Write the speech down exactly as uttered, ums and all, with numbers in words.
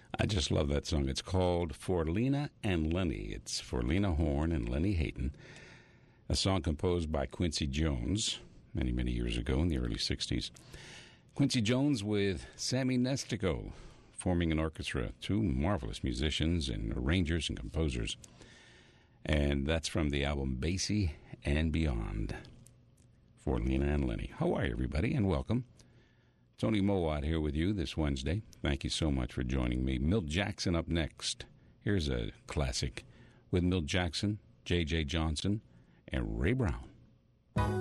I just love that song. It's called For Lena and Lenny. It's for Lena Horne and Lenny Hayton, a song composed by Quincy Jones many, many years ago in the early sixties. Quincy Jones with Sammy Nestico forming an orchestra, two marvelous musicians and arrangers and composers. And that's from the album Basie and Beyond, For Lena and Lenny. How are you, everybody, and welcome. Tony Mowat here with you this Wednesday. Thank you so much for joining me. Milt Jackson up next. Here's a classic with Milt Jackson, J J. Johnson, and Ray Brown.